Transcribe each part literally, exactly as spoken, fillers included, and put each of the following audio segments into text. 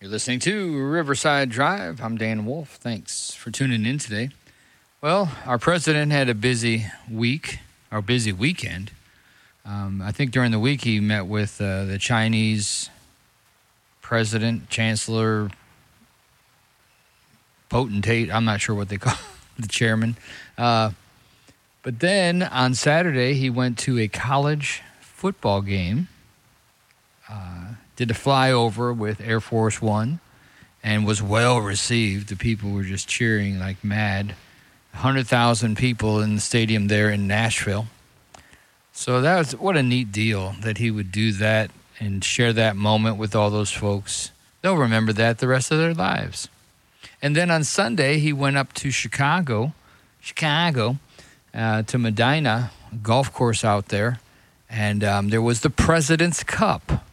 You're listening to Riverside Drive. I'm Dan Wolf. Thanks for tuning in today. Well, our president had a busy week, or busy weekend. Um, I think during the week he met with uh, the Chinese president, chancellor, potentate. I'm not sure what they call the chairman. Uh, but then on Saturday he went to a college football game. Uh, did a flyover with Air Force One and was well received. The people were just cheering like mad. one hundred thousand people in the stadium there in Nashville. So that was what a neat deal that he would do that and share that moment with all those folks. They'll remember that the rest of their lives. And then on Sunday, he went up to Chicago, Chicago, uh, to Medina, a golf course out there. And um, there was the President's Cup.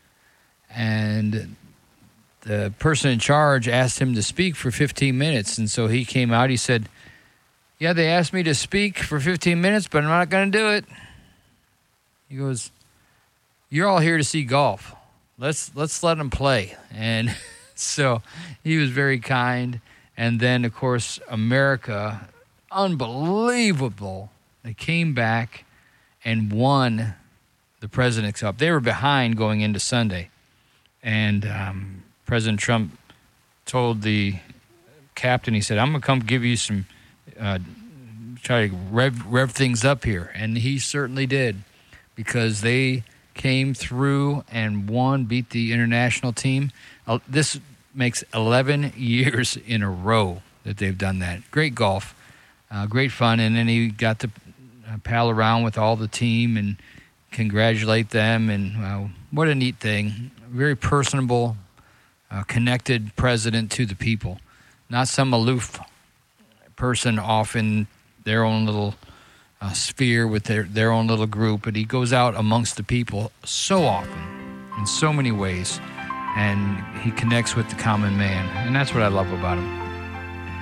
And the person in charge asked him to speak for fifteen minutes. And so he came out. He said, yeah, they asked me to speak for fifteen minutes, but I'm not going to do it. He goes, you're all here to see golf. Let's let's let them play. And so he was very kind. And then, of course, America, unbelievable. They came back and won the President's Cup. They were behind going into Sunday. And um, President Trump told the captain, he said, I'm going to come give you some, uh, try to rev, rev things up here. And he certainly did, because they came through and won, beat the international team. Uh, this makes eleven years in a row that they've done that. Great golf, uh, great fun. And then he got to uh, pal around with all the team and congratulate them. And uh, what a neat thing. Very personable, uh, connected president to the people. Not some aloof person off in their own little uh, sphere with their, their own little group, but he goes out amongst the people so often in so many ways, and he connects with the common man, and that's what I love about him.